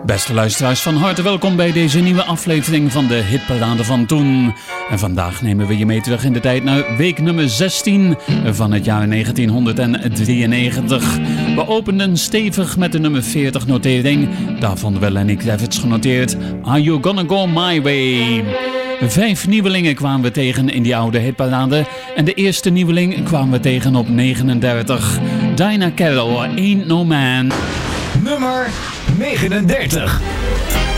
Beste luisteraars, van harte welkom bij deze nieuwe aflevering van de Hitparade van toen. En vandaag nemen we je mee terug in de tijd naar week nummer 16 van het jaar 1993. We openden stevig met de nummer 40 notering. Daar vonden we Lenny Kravitz genoteerd. Are You Gonna Go My Way? 5 nieuwelingen kwamen we tegen in die oude hitparade. En de eerste nieuweling kwamen we tegen op 39. Dinah Carroll, Ain't No Man. Nummer 39.